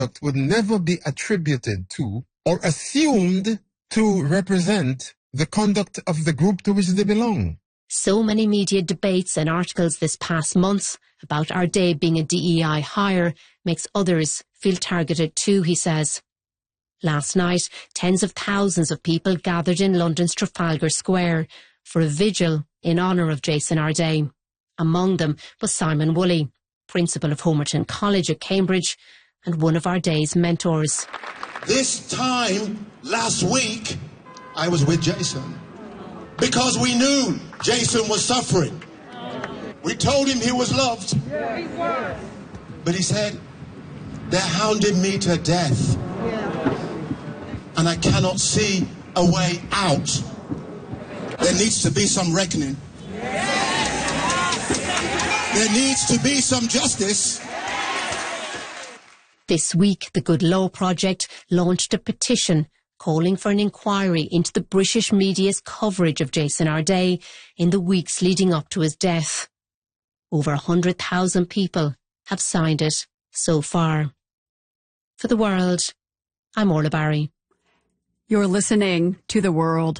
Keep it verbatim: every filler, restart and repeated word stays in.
would never be attributed to or assumed to represent the conduct of the group to which they belong. So many media debates and articles this past month about Ardea being a D E I hire makes others feel targeted too, he says. Last night, tens of thousands of people gathered in London's Trafalgar Square for a vigil in honour of Jason Ardea. Among them was Simon Woolley, principal of Homerton College at Cambridge and one of Ardea's mentors. This time last week, I was with Jason because we knew Jason was suffering. We told him he was loved. But he said, they're hounding me to death. And I cannot see a way out. There needs to be some reckoning. There needs to be some justice. This week, the Good Law Project launched a petition calling for an inquiry into the British media's coverage of Jason Ardea in the weeks leading up to his death. Over one hundred thousand people have signed it so far. For The World, I'm Orla Barry. You're listening to The World.